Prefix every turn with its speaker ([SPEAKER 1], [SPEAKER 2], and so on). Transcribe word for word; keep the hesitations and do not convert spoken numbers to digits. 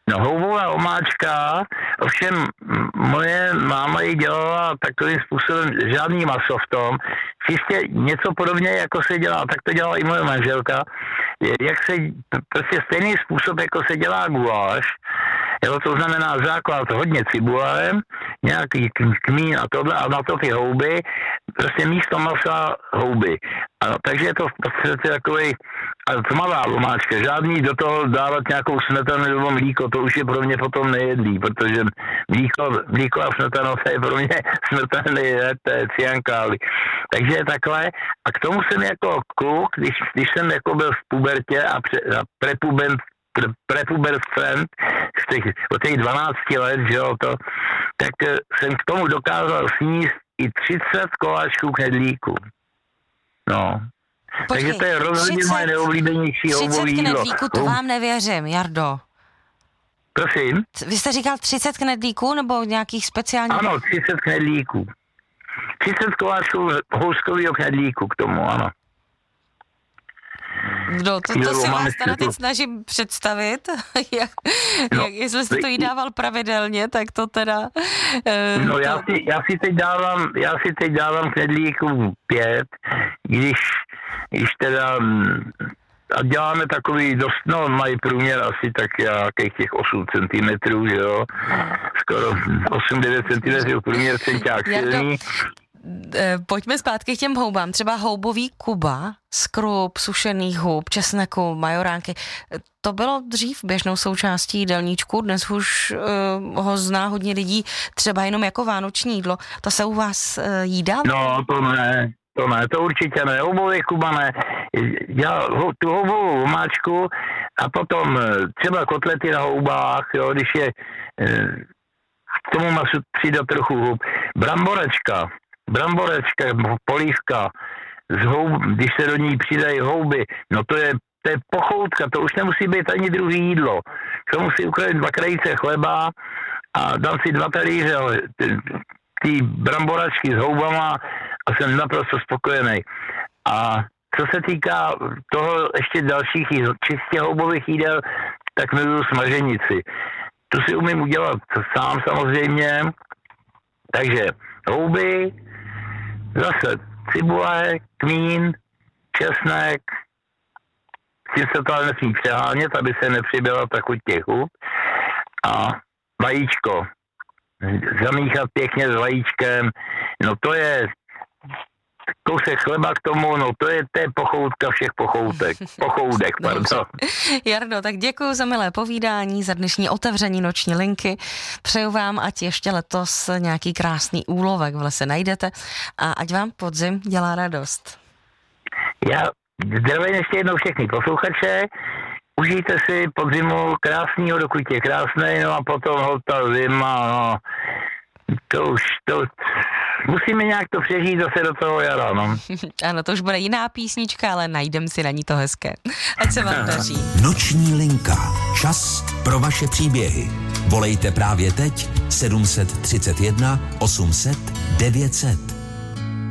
[SPEAKER 1] No houbová omáčka, ovšem moje máma ji dělala takovým způsobem, žádný maso v tom, čistě něco podobně, jako se dělá, tak to dělala i moje manželka, jak se, prostě stejný způsob, jako se dělá guláš, jo, to znamená základ hodně cibule, nějaký kmín a tohle, a na to ty houby, prostě místo masa houby. A, takže je to v podstatě takový tmavá omáčka, žádný do toho dávat nějakou smetanu nebo mlíko, to už je pro mě potom nejedlý, protože mlíko, mlíko a smetano, to je pro mě smetaný jed, to je cyankály. Takže je takhle. A k tomu jsem jako kluk, když, když jsem jako byl v pubertě a, pře, a prepubent prepubercent z těch, od těch dvanácti let, že jo, to, tak jsem k tomu dokázal sníst i třicet koláčků knedlíku. No.
[SPEAKER 2] Počkej,
[SPEAKER 1] takže to je rozhodně moje neoblíbenější houbové jídlo.
[SPEAKER 2] třicet knedlíků, to vám nevěřím, Jardo.
[SPEAKER 1] Prosím?
[SPEAKER 2] Vy jste říkal třicet knedlíků nebo nějakých speciálních?
[SPEAKER 1] Ano, třicet knedlíků. třicet koláčků houskového knedlíku k tomu, ano.
[SPEAKER 2] No, to, to si vás teda teď snažím představit, jak,
[SPEAKER 1] no,
[SPEAKER 2] jak, jestli jste to jí dával pravidelně, tak to teda...
[SPEAKER 1] Uh, no to... já, si, já si teď dávám, já si teď dávám knedlíků pět, když, když teda... A děláme takový dost, no mají průměr asi tak nějakých těch osm centimetrů, že jo, skoro osm devět centimetrů průměr centák silný.
[SPEAKER 2] Pojďme zpátky k těm houbám. Třeba houbový Kuba, skrup, sušených hub, česneku, majoránky. To bylo dřív běžnou součástí jídelníčku, dnes už uh, ho zná hodně lidí, třeba jenom jako vánoční jídlo. To se u vás uh, jídá?
[SPEAKER 1] No, to ne, to ne, to určitě ne. Houbový Kuba ne. Já tu houbovou omáčku a potom třeba kotlety na houbách, jo, když je uh, k tomu masu přidat trochu hub. Bramborečka. Bramborečka, polívka, z houb, když se do ní přidají houby, no to je, to je pochoutka, to už nemusí být ani druhý jídlo. To musí ukrojit dva krajíce chleba a dám si dva talíře ty bramboračky s houbama a jsem naprosto spokojený. A co se týká toho ještě dalších čistě houbových jídel, tak miluju smaženici. Tu si umím udělat sám samozřejmě, takže houby, zase cibule, kmín, česnek, s tím se to ale nesmí přehánět, aby se nepřibyla ta chuť těch hub. A vajíčko. Zamíchat pěkně s vajíčkem, no to je kousek chleba k tomu, no to je, to je pochoutka všech pochoutek. Pochoudek, pardon.
[SPEAKER 2] Jardo, tak děkuji za milé povídání, za dnešní otevření noční linky. Přeju vám, ať ještě letos nějaký krásný úlovek v lese najdete a ať vám podzim dělá radost.
[SPEAKER 1] Já zdravím ještě jednou všechny posluchače. Užijte si podzimu krásnýho, dokud je krásnej, no a potom ho ta zima, no to už, to musíme nějak to přežít zase do toho jara, no.
[SPEAKER 2] Ano, to už bude jiná písnička, ale najdem si na ní to hezké. Ať se vám daří.
[SPEAKER 3] Noční linka. Čas pro vaše příběhy. Volejte právě teď sedm set třicet jedna osm set devět set.